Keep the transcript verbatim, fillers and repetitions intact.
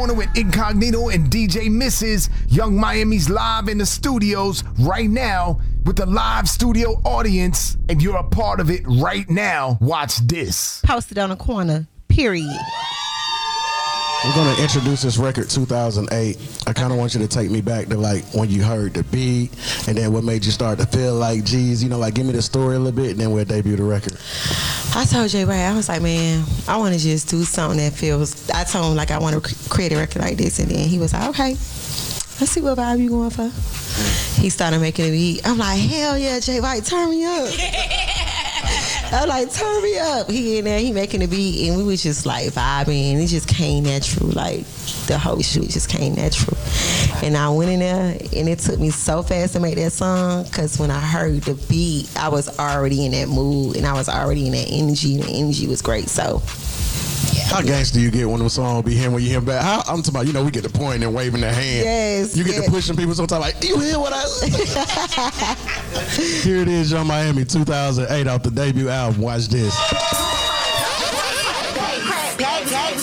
With Incognito and D J Missus Young Miami's live in the studios right now with the live studio audience, and you're a part of it right now. Watch this. Posted on the corner, period. We're going to introduce this record two thousand eight. I kind of want you to take me back to like when you heard the beat and then what made you start to feel like, geez, you know, like give me the story a little bit and then we'll debut the record. I told Jay Ray, I was like, man, I want to just do something that feels, I told him like I want to create a record like this, and then he was like, okay, let's see what vibe you going for. He started making a beat. I'm like, hell yeah, Jay White, turn me up. I'm like, turn me up. He in there, he making a beat, and we was just like vibing. It just came natural. Like the whole shoot just came natural. And I went in there, and it took me so fast to make that song, because when I heard the beat, I was already in that mood, and I was already in that energy, and the energy was great. So how gangster you get when the song be hearing when you hear back? How, I'm talking about, you know, we get the point and waving their hand. Yes. You get yes. to pushing people sometimes like, you hear what I Here it is, Young Miami two thousand eight off the debut album. Watch this.